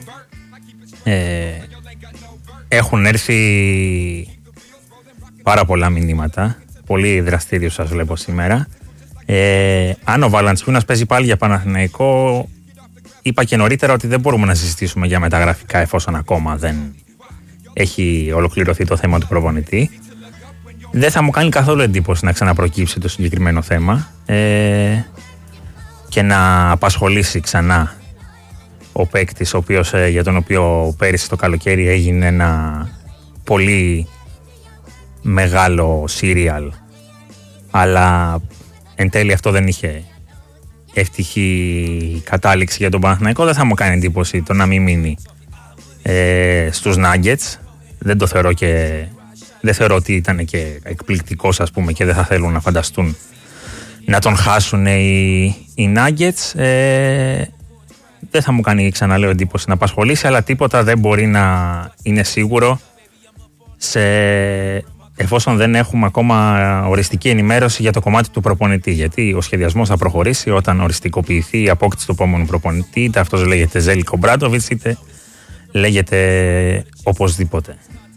Έχουν έρθει πάρα πολλά μηνύματα. Πολύ δραστήριο σας βλέπω σήμερα. Αν ο Valanciunas παίζει πάλι για Παναθηναϊκό, είπα και νωρίτερα ότι δεν μπορούμε να συζητήσουμε για μεταγραφικά εφόσον ακόμα δεν έχει ολοκληρωθεί το θέμα του προπονητή. Δεν θα μου κάνει καθόλου εντύπωση να ξαναπροκύψει το συγκεκριμένο θέμα και να απασχολήσει ξανά ο παίκτης για τον οποίο πέρυσι το καλοκαίρι έγινε ένα πολύ μεγάλο σύριαλ, αλλά εν τέλει αυτό δεν είχε ευτυχή κατάληξη για τον Παναθηναϊκό. Δεν θα μου κάνει εντύπωση το να μην μείνει στους Nuggets. Δεν θεωρώ ότι ήταν και εκπληκτικός, ας πούμε, και δεν θα θέλουν να φανταστούν να τον χάσουν οι Nuggets. Δεν θα μου κάνει, ξαναλέω, εντύπωση να απασχολήσει, αλλά τίποτα δεν μπορεί να είναι σίγουρο εφόσον δεν έχουμε ακόμα οριστική ενημέρωση για το κομμάτι του προπονητή. Γιατί ο σχεδιασμός θα προχωρήσει όταν οριστικοποιηθεί η απόκτηση του επόμενου προπονητή, είτε αυτός λέγεται Ζέλικο Μπράντοβιτς, είτε λέγεται οπωσδήποτε.